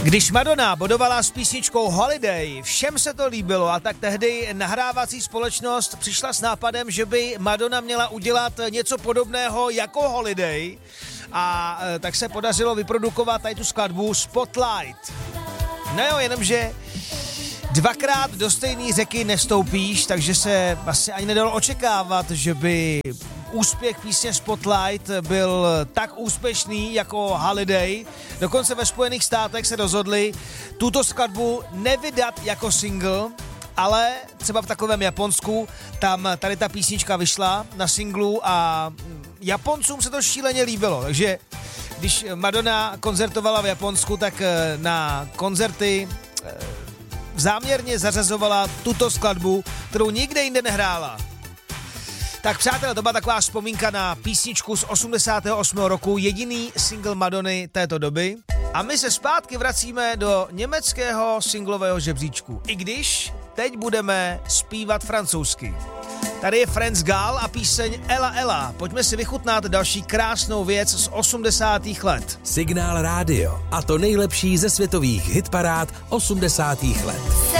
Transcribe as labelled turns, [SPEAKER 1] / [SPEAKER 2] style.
[SPEAKER 1] Když Madonna bodovala s písničkou Holiday, všem se to líbilo a tak tehdy nahrávací společnost přišla s nápadem, že by Madonna měla udělat něco podobného jako Holiday a tak se podařilo vyprodukovat tady tu skladbu Spotlight. No jo, jenomže dvakrát do stejné řeky nestoupíš, takže se vlastně ani nedalo očekávat, že by úspěch písně Spotlight byl tak úspěšný jako Holiday. Dokonce ve Spojených státech se rozhodli tuto skladbu nevydat jako single, ale třeba v takovém Japonsku, tam tady ta písnička vyšla na singlu a Japoncům se to šíleně líbilo, takže když Madonna koncertovala v Japonsku, tak na koncerty záměrně zařazovala tuto skladbu, kterou nikde jinde nehrála. Tak přátelé, to byla taková vzpomínka na písničku z 88. roku, jediný single Madony této doby. A my se zpátky vracíme do německého singlového žebříčku. I když teď budeme zpívat francouzsky. Tady je Franz Gall a píseň Ella Ella. Pojďme si vychutnat další krásnou věc z 80. let.
[SPEAKER 2] Signál rádio. A to nejlepší ze světových hitparád 80. let.